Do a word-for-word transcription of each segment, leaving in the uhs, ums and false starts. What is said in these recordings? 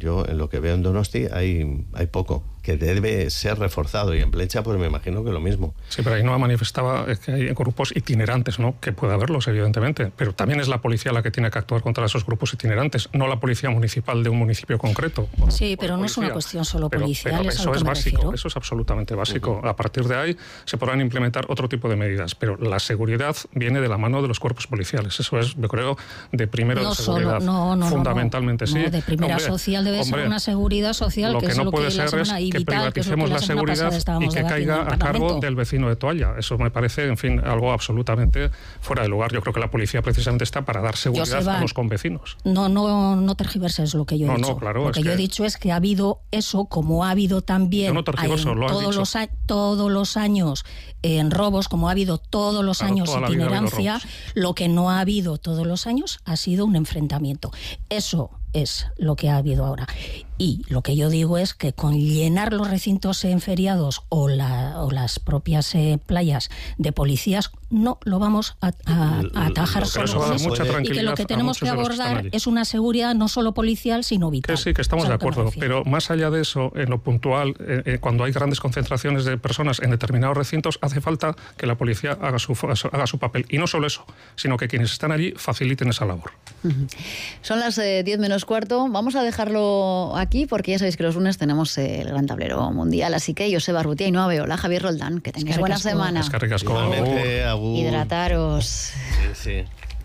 yo en lo que veo en Donosti hay, hay poco, que debe ser reforzado, y en Pletxa pues me imagino que lo mismo. Sí, pero Ainhoa manifestaba que hay grupos itinerantes, ¿no? Que puede haberlos, evidentemente, pero también es la policía la que tiene que actuar contra esos grupos itinerantes, no la policía municipal de un municipio concreto. Sí, pero no es una cuestión solo policial, pero, pero es eso es básico, refiero. eso es absolutamente básico. Uh-huh. A partir de ahí se podrán implementar otro tipo de medidas, pero la seguridad viene de la mano de los cuerpos policiales, eso es, yo creo, de primero no de seguridad, solo, no, no, fundamentalmente no, sí. No, de primera hombre, social debe hombre, ser una seguridad social, lo que, que es no lo puede que ser la semana, es y que vital, que es lo privaticemos que la, la semana seguridad pasada estábamos y que caiga a cargo del vecino de Toalla. Eso me parece, en fin, algo absolutamente fuera de lugar. Yo creo que la policía precisamente está para dar seguridad Joseba, a los convecinos. No, no, no tergiverses lo que yo he no, dicho. No, claro, lo que es yo que... he dicho es que ha habido eso, como ha habido también no tergiverso, en lo todos, dicho. los a, todos los años en robos, como ha habido todos los claro, años itinerancia, lo que no ha habido todos los años ha sido un enfrentamiento. Eso es lo que ha habido ahora. Y lo que yo digo es que con llenar los recintos en feriados o, la, o las propias eh, playas de policías no lo vamos a, a, a atajar lo, lo, solo con eso. Y que lo que tenemos que abordar que es una seguridad no solo policial, sino vital. Que sí, que estamos de acuerdo, pero más allá de eso, en lo puntual, eh, eh, cuando hay grandes concentraciones de personas en determinados recintos, hace falta que la policía haga su, haga su papel. Y no solo eso, sino que quienes están allí faciliten esa labor. Uh-huh. Son las eh, diez menos cuarto. Vamos a dejarlo aquí porque ya sabéis que los lunes tenemos eh, el gran tablero mundial. Así que Joseba Arrutia y Ainhoa Beola, Javier Roldán, que tengáis buena semana. Es que ricasco. Hidrataros. Sí, sí.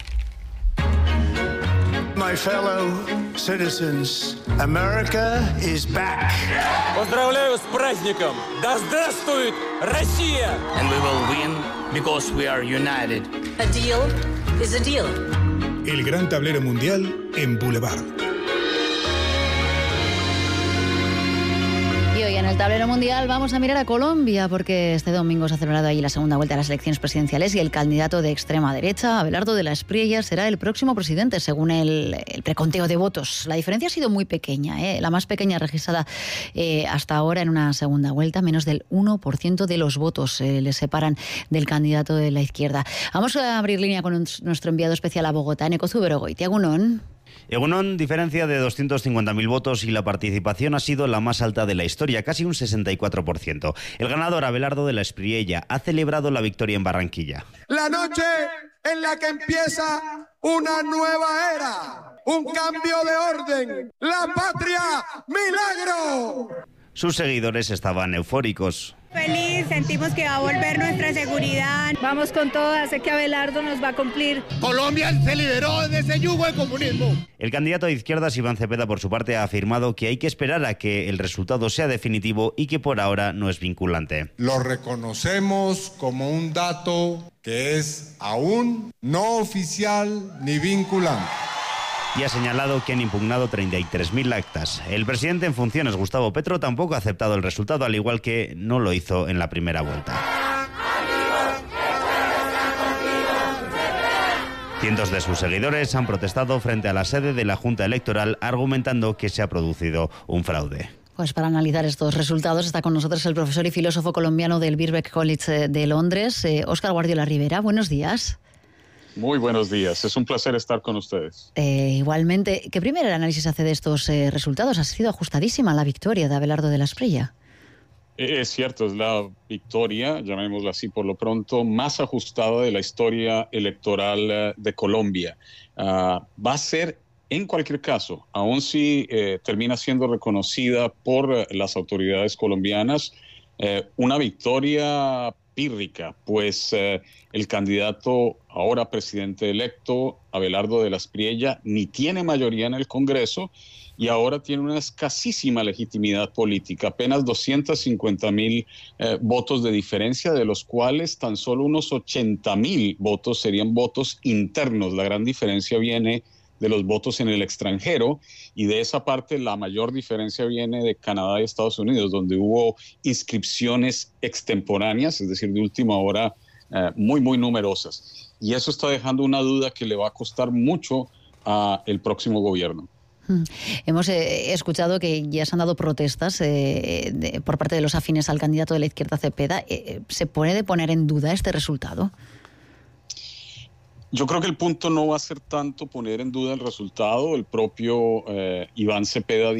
My fellow citizens, America is back. Поздравляю с праздником! Да здравствует Россия! And we will win because we are united. A deal is a deal. El gran tablero mundial en Boulevard. Y hoy en el tablero mundial vamos a mirar a Colombia porque este domingo se ha celebrado allí la segunda vuelta de las elecciones presidenciales y el candidato de extrema derecha, Abelardo de la Espriella, será el próximo presidente según el, el preconteo de votos. La diferencia ha sido muy pequeña, ¿eh? La más pequeña registrada eh, hasta ahora en una segunda vuelta, menos del uno por ciento de los votos eh, le separan del candidato de la izquierda. Vamos a abrir línea con un, nuestro enviado especial a Bogotá, Neko Zuberogoitia. Egunon. Egunon, diferencia de doscientos cincuenta mil votos y la participación ha sido la más alta de la historia, casi un sesenta y cuatro por ciento. El ganador, Abelardo de la Espriella, ha celebrado la victoria en Barranquilla. La noche en la que empieza una nueva era, un cambio de orden, la patria, milagro. Sus seguidores estaban eufóricos. Feliz, sentimos que va a volver nuestra seguridad. Vamos con todas, sé que Abelardo nos va a cumplir. Colombia se liberó de ese yugo de comunismo. El candidato de izquierdas, Iván Cepeda, por su parte, ha afirmado que hay que esperar a que el resultado sea definitivo y que por ahora no es vinculante. Lo reconocemos como un dato que es aún no oficial ni vinculante. Y ha señalado que han impugnado treinta y tres mil actas. El presidente en funciones, Gustavo Petro, tampoco ha aceptado el resultado, al igual que no lo hizo en la primera vuelta. Cientos de sus seguidores han protestado frente a la sede de la Junta Electoral, argumentando que se ha producido un fraude. Pues para analizar estos resultados está con nosotros el profesor y filósofo colombiano del Birkbeck College de Londres, eh, Óscar Guardiola Rivera. Buenos días. Muy buenos días, es un placer estar con ustedes. Eh, igualmente, ¿qué primer análisis hace de estos eh, resultados? Ha sido ajustadísima la victoria de Abelardo de la Espriella. Es cierto, es la victoria, llamémosla así por lo pronto, más ajustada de la historia electoral de Colombia. Uh, va a ser, en cualquier caso, aun si eh, termina siendo reconocida por eh, las autoridades colombianas, eh, una victoria pírrica, pues eh, el candidato ahora presidente electo, Abelardo de la Espriella, ni tiene mayoría en el Congreso y ahora tiene una escasísima legitimidad política, apenas doscientos cincuenta mil eh, votos de diferencia, de los cuales tan solo unos ochenta mil votos serían votos internos. La gran diferencia viene de los votos en el extranjero, y de esa parte la mayor diferencia viene de Canadá y Estados Unidos, donde hubo inscripciones extemporáneas, es decir, de última hora, eh, muy, muy numerosas. Y eso está dejando una duda que le va a costar mucho al próximo gobierno. Hmm. Hemos eh, escuchado que ya se han dado protestas eh, de, por parte de los afines al candidato de la izquierda, Cepeda. Eh, ¿Se puede poner en duda este resultado? Yo creo que el punto no va a ser tanto poner en duda el resultado. El propio eh, Iván Cepeda